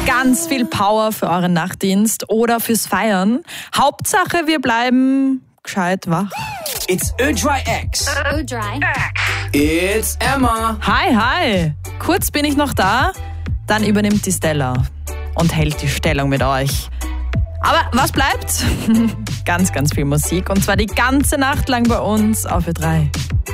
Ganz viel Power für euren Nachtdienst oder fürs Feiern. Hauptsache, wir bleiben gescheit wach. It's Ödrei X. It's Emma. Hi. Kurz bin ich noch da, dann übernimmt die Stella und hält die Stellung mit euch. Aber was bleibt? Ganz viel Musik und zwar die ganze Nacht lang bei uns auf Ö3.